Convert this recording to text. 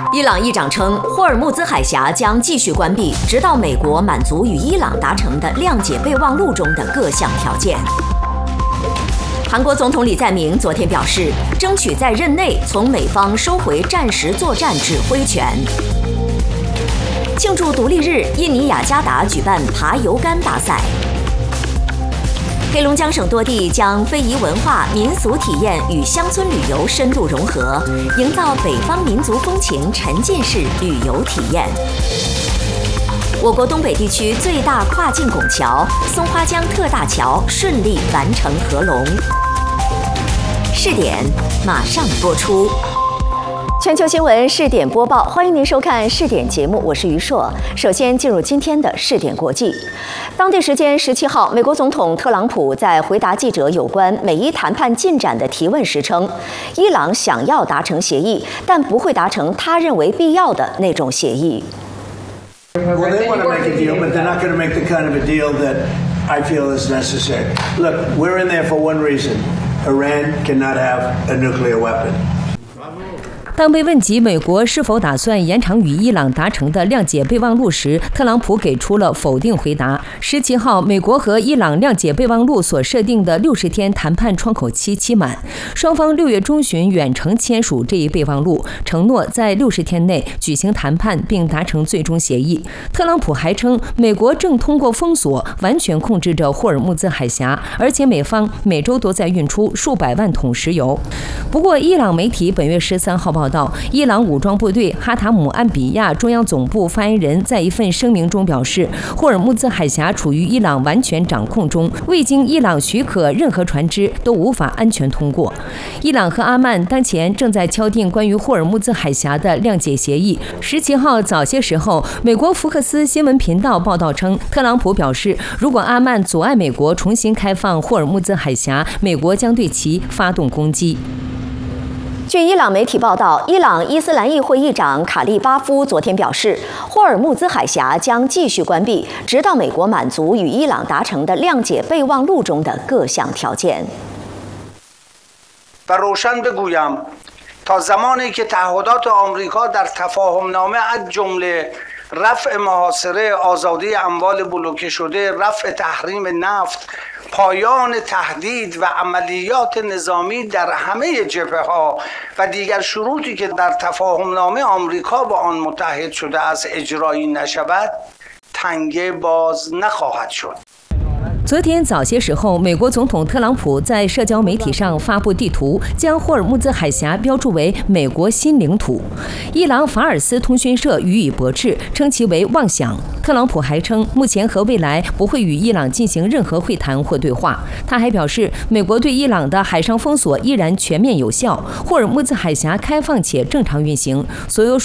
伊朗议长称，霍尔木兹海峡将继续关闭，直到美国满足与伊朗达成的谅解备忘录中的各项条件。韩国总统李在明昨天表示，争取在任内从美方收回战时作战指挥权。庆祝独立日，印尼雅加达举办爬油杆大赛。黑龙江省多地将非遗文化、民俗体验与乡村旅游深度融合，营造北方民族风情沉浸式旅游体验。我国东北地区最大跨境拱桥松花江特大桥顺利完成合龙。试点马上播出。全球新闻试点播报，欢迎您收看试点节目，我是于硕。首先进入今天的试点国际。当地时间17号，美国总统特朗普在回答记者有关美伊谈判进展的提问时称，伊朗想要达成协议，但不会达成他认为必要的那种协议。 Well, they want to make a deal, but they're not going to make the kind of a deal that I feel is necessary. Look, we're in there for one reason. Iran cannot have a nuclear weapon. 当被问及美国是否打算延长与伊朗达成的谅解备忘录时，特朗普给出了否定回答。17号，美国和伊朗谅解备忘录所设定的60天谈判窗口期期满，双方6月中旬远程签署这一备忘录，承诺在60天内举行谈判并达成最终协议。特朗普还称，美国正通过封锁完全控制着霍尔木兹海峡，而且美方每周都在运出数百万桶石油。不过，伊朗媒体本月13号报道，伊朗武装部队哈塔姆安比亚中央总部发言人在一份声明中表示，霍尔木兹海峡处于伊朗完全掌控中，未经伊朗许可，任何船只都无法安全通过。伊朗和阿曼当前正在敲定关于霍尔木兹海峡的谅解协议。17号早些时候，美国福克斯新闻频道报道称，特朗普表示，如果阿曼阻碍美国重新开放霍尔木兹海峡，美国将对其发动攻击。 据伊朗媒体报道，伊朗伊斯兰议会议长卡利巴夫昨天表示，霍尔木兹海峡将继续关闭，直到美国满足与伊朗达成的谅解备忘录中的各项条件。 و روشن بگویم تا زمانی که تعهدات آمریکا در تفاهمنامه از جمله رفع محاصره آزادی اموال بلوکه شده رفع تحریم نفت پایان تهدید و عملیات نظامی در همه جبهه‌ها و دیگر شروطی که در تفاهمنامه آمریکا با آن متحد شده است اجرایی نشود تنگه باز نخواهد شد。 昨天早些时候，美国总统特朗普在社交媒体上发布地图，将霍尔木兹海峡标注为美国新领土。伊朗法尔斯通讯社予以驳斥，称其为妄想。特朗普还称，目前和未来不会与伊朗进行任何会谈或对话。他还表示，美国对伊朗的海上封锁依然全面有效，霍尔木兹海峡开放且正常运行，所有